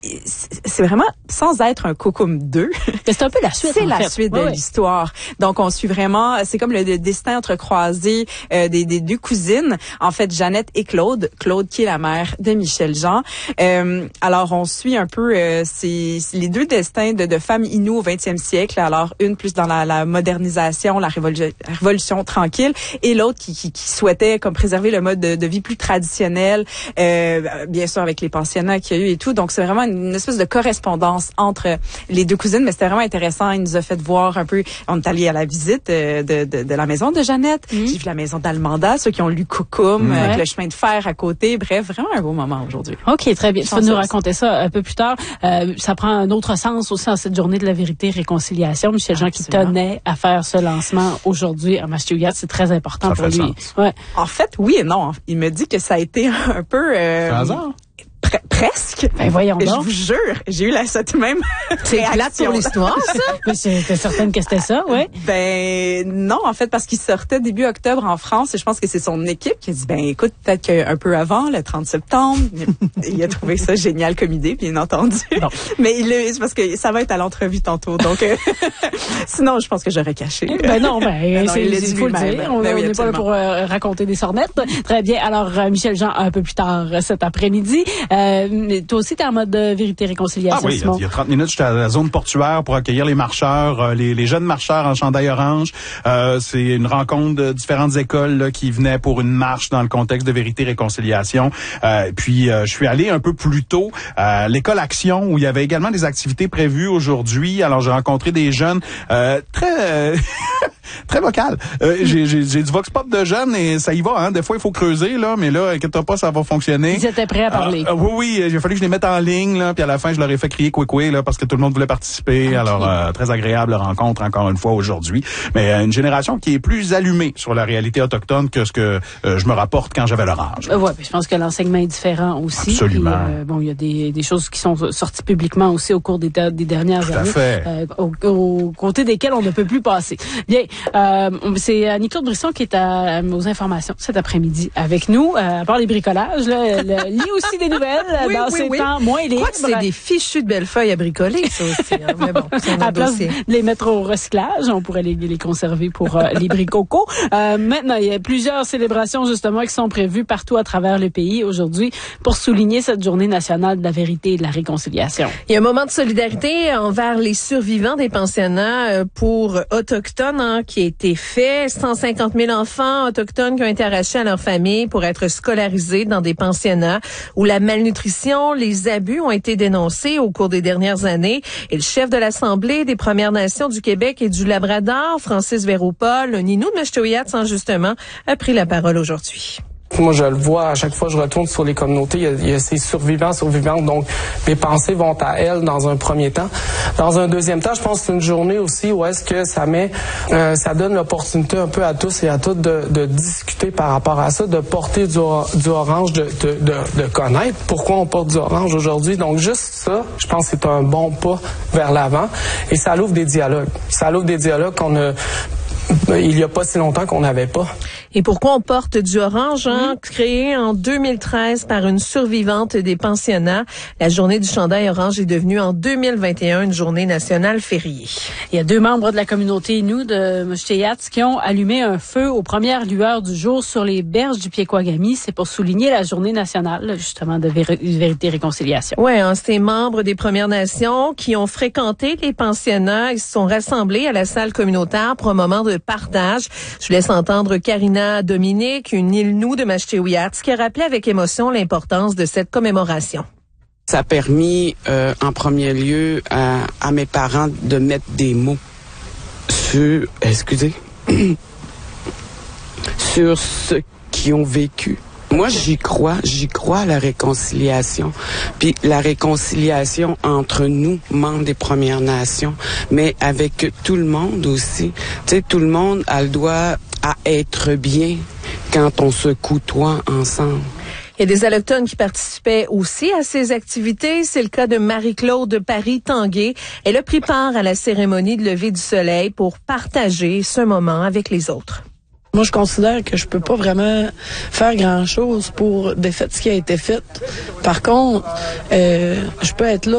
c'est vraiment sans être un Cocum 2. C'est un peu la suite. C'est la suite de l'histoire. Donc on suit vraiment, c'est comme le destin entrecroisé des deux cousines, en fait Jeannette et Claude qui est la mère de Michel Jean. Alors on suit un peu c'est les deux destins de femmes inoues au 20e siècle. Alors une plus dans la modernisation, la révolution tranquille, et l'autre qui souhaitait comme préserver le mode de vie plus traditionnel, bien sûr avec les pensionnats qu'il y a eu et tout. Donc c'est vraiment une espèce de correspondance entre les deux cousines, mais c'était vraiment intéressant. Il nous a fait voir un peu, on est allé à la visite de la maison de Jeannette. J'ai vu la maison d'Almanda, ceux qui ont lu Cocum, avec le chemin de fer à côté. Bref, vraiment un beau moment aujourd'hui. OK, très bien. Tu vas nous raconter ça un peu plus tard. Ça prend un autre sens aussi en cette journée de la vérité et réconciliation. Michel Jean qui tenait à faire ce lancement aujourd'hui à Mashtugat, c'est très important pour lui. Ouais. En fait, oui et non. Il me dit que ça a été un peu... hasard. Presque. Ben voyons donc. Je vous jure, j'ai eu cette même C'est plate pour l'histoire, ça? Mais t'es certaine que c'était ça, ouais? Ben non, en fait, parce qu'il sortait début octobre en France, et je pense que c'est son équipe qui a dit, ben écoute, peut-être qu'un peu avant, le 30 septembre, il a trouvé ça génial comme idée, bien entendu. Non. Mais c'est parce que ça va être à l'entrevue tantôt, donc sinon, je pense que j'aurais caché. Ben non, il faut le dire. On n'est pas là pour raconter des sornettes. Très bien. Alors, Michel Jean, un peu plus tard cet après-midi. Toi aussi, t'es en mode de vérité-réconciliation. Ah oui, il y a 30 minutes, j'étais à la zone portuaire pour accueillir les marcheurs, les jeunes marcheurs en chandail orange. C'est une rencontre de différentes écoles là, qui venaient pour une marche dans le contexte de vérité-réconciliation. Puis, je suis allé un peu plus tôt à l'école Action, où il y avait également des activités prévues aujourd'hui. Alors, j'ai rencontré des jeunes très... très vocal. J'ai du vox pop de jeunes et ça y va, hein. Des fois, il faut creuser, là, mais là, inquiète-toi pas, ça va fonctionner. Ils étaient prêts à parler. Oui, il a fallu que je les mette en ligne, là, puis à la fin, je leur ai fait crier coué là, parce que tout le monde voulait participer. Okay. Alors, très agréable rencontre, encore une fois, aujourd'hui. Mais une génération qui est plus allumée sur la réalité autochtone que ce que je me rapporte quand j'avais leur âge. Ouais, je pense que l'enseignement est différent aussi. Absolument. Puis, il y a des choses qui sont sorties publiquement aussi au cours des dernières années. Tout à fait. Aux côtés desquels on ne peut plus passer. Bien, c'est Annie-Claude Brisson qui est aux informations cet après-midi avec nous. À part les bricolages, là, lit aussi des nouvelles dans ces temps moins libres. Je crois que c'est des fichus de belles feuilles à bricoler, ça aussi. Hein. Mais bon, c'est un dossier. De les mettre au recyclage, on pourrait les conserver pour les bricocos. Maintenant, il y a plusieurs célébrations justement qui sont prévues partout à travers le pays aujourd'hui pour souligner cette journée nationale de la vérité et de la réconciliation. Il y a un moment de solidarité envers les survivants des pensionnats pour autochtones qui a été fait. 150 000 enfants autochtones qui ont été arrachés à leur famille pour être scolarisés dans des pensionnats où la malnutrition, les abus ont été dénoncés au cours des dernières années. Et le chef de l'Assemblée des Premières Nations du Québec et du Labrador, Francis Véropol, un Innu de Mashtugat, justement, a pris la parole aujourd'hui. Moi, je le vois à chaque fois que je retourne sur les communautés, il y a ces survivantes, donc mes pensées vont à elles dans un premier temps. Dans un deuxième temps, je pense que c'est une journée aussi où est-ce que ça donne l'opportunité un peu à tous et à toutes de discuter par rapport à ça, de porter du orange, de connaître pourquoi on porte du orange aujourd'hui. Donc juste ça, je pense que c'est un bon pas vers l'avant et ça ouvre des dialogues. Ça ouvre des dialogues il y a pas si longtemps qu'on n'avait pas. Et pourquoi on porte du orange, créé en 2013 par une survivante des pensionnats. La journée du chandail orange est devenue en 2021 une journée nationale fériée. Il y a 2 membres de la communauté Innu de Mashtugat qui ont allumé un feu aux premières lueurs du jour sur les berges du Piekouagami. C'est pour souligner la journée nationale, justement, de vérité et réconciliation. Oui, ces membres des Premières Nations qui ont fréquenté les pensionnats, ils se sont rassemblés à la salle communautaire pour un moment de partage. Je vous laisse entendre Karina Dominique, une Innu de Mashtugat, qui a rappelé avec émotion l'importance de cette commémoration. Ça a permis, en premier lieu, à mes parents de mettre des mots sur, sur ce qu'ils ont vécu. Moi, j'y crois à la réconciliation. Puis la réconciliation entre nous, membres des Premières Nations, mais avec tout le monde aussi. Tu sais, tout le monde a le droit à être bien quand on se côtoie ensemble. Il y a des Allochtones qui participaient aussi à ces activités. C'est le cas de Marie-Claude Paris-Tanguay. Elle a pris part à la cérémonie de lever du soleil pour partager ce moment avec les autres. Moi, je considère que je peux pas vraiment faire grand-chose pour défaire ce qui a été fait. Par contre, je peux être là